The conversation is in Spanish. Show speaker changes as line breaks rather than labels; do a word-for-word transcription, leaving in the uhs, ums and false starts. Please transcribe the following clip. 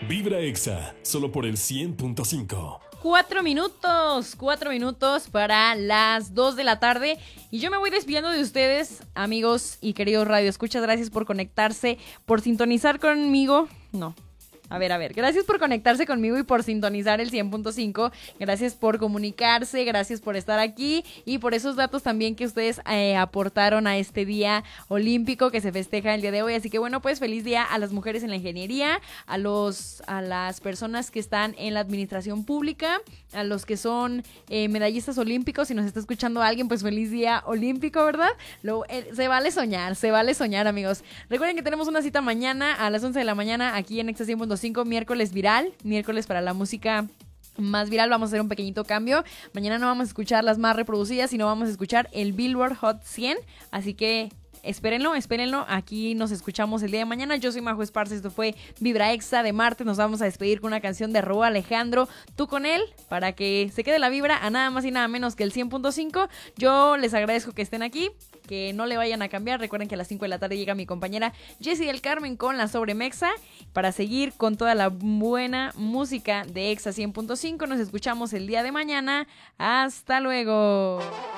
Vibra Exa, solo por el cien punto cinco.
Cuatro minutos, cuatro minutos para las dos de la tarde. Y yo me voy despidiendo de ustedes, amigos y queridos radioescuchas. Gracias por conectarse, por sintonizar conmigo. No. A ver, a ver, gracias por conectarse conmigo y por sintonizar el cien punto cinco, gracias por comunicarse, gracias por estar aquí y por esos datos también que ustedes eh, aportaron a este día olímpico que se festeja el día de hoy. Así que bueno, pues feliz día a las mujeres en la ingeniería, a los a las personas que están en la administración pública, a los que son eh, medallistas olímpicos. Si nos está escuchando alguien, pues feliz día olímpico, ¿verdad? Lo, eh, se vale soñar, se vale soñar, amigos. Recuerden que tenemos una cita mañana a las once de la mañana aquí en Exa cien punto cinco, miércoles viral, miércoles para la música más viral. Vamos a hacer un pequeñito cambio. Mañana no vamos a escuchar las más reproducidas, sino vamos a escuchar el Billboard Hot cien, así que espérenlo, espérenlo. Aquí nos escuchamos el día de mañana. Yo soy Majo Esparza, esto fue Vibra Exa de martes. Nos vamos a despedir con una canción de Raúl Alejandro, Tú con él, para que se quede la vibra a nada más y nada menos que el cien punto cinco. Yo les agradezco que estén aquí, que no le vayan a cambiar. Recuerden que a las cinco de la tarde llega mi compañera Jessie del Carmen con la Sobremexa para seguir con toda la buena música de Exa cien punto cinco. Nos escuchamos el día de mañana. Hasta luego.